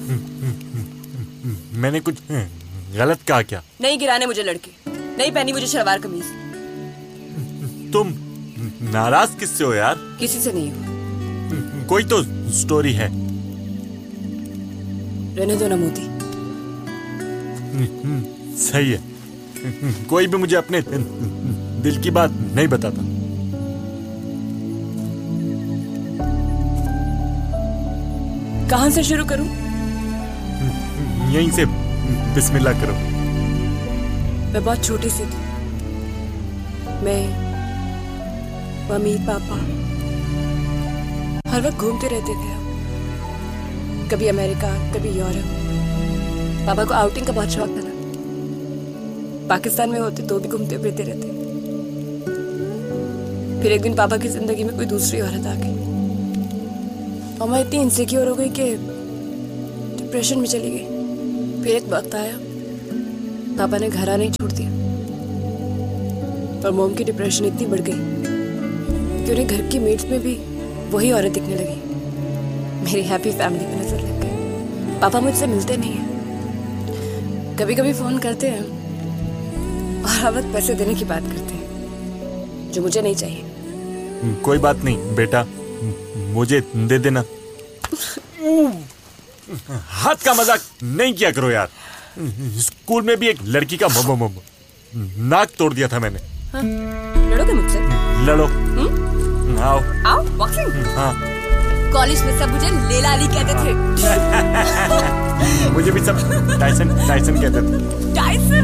मैंने कुछ गलत कहा क्या? नहीं गिराने मुझे लड़के, नहीं पहनी मुझे शलवार कमीज। तुम नाराज किससे हो यार? किसी से नहीं हो। कोई तो स्टोरी है। रहने दो ना मोती। सही है। कोई भी मुझे अपने दिल की बात नहीं बताता। कहां से शुरू करूं? यहीं से बिस्मिल्लाह करो। मैं बहुत छोटी सी थी। मैं, मम्मी, पापा हर वक्त घूमते रहते थे हम। कभी अमेरिका, कभी यूरोप। पापा को आउटिंग का बहुत शौक था ना। पाकिस्तान में होते तो भी घूमते फिरते रहते। फिर एक दिन पापा की जिंदगी में कोई दूसरी औरत आ गई और मैं इतनी इनसिक्योर हो गई कि डिप्रेशन में चली गई। फिर एक वक्त आया, पापा ने घर आना ही छोड़ दिया और मोम की डिप्रेशन इतनी बढ़ गई कि उन्हें घर की मेट्स में भी वही औरत दिखने लगी। मेरी हैप्पी फैमिली में नजर लग गई। पापा मुझसे मिलते नहीं हैं, कभी कभी फोन करते हैं और हर वक्त पैसे देने की बात करते हैं जो मुझे नहीं चाहिए। कोई बात नहीं बेटा, मुझे दे देना। हाथ का मजाक नहीं किया करो यार। स्कूल में भी एक लड़की का नाक तोड़ दिया था मैंने। हाँ, लड़ोगे मुझसे? लड़ो। आओ आओ बॉक्सिंग। हाँ। कॉलेज में सब मुझे लेला अली कहते थे। मुझे भी सब टाइसन कहते थे। टाइसन?